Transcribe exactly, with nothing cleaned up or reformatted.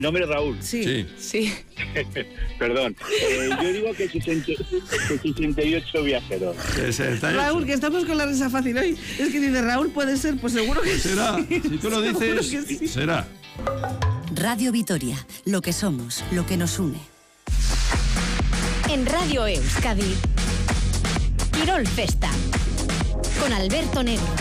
Nombre Raúl. Sí. Sí. Sí. Perdón. Eh, yo digo que sesenta, sesenta y ocho viajeros. sesenta y ocho. Raúl, que estamos con la risa fácil hoy. Es que dice Raúl, puede ser, pues seguro que Será. sí. Si tú lo dices, Seguro que sí. será. Radio Vitoria, lo que somos, lo que nos une. En Radio Euskadi, Tirol Festa, con Alberto Negro.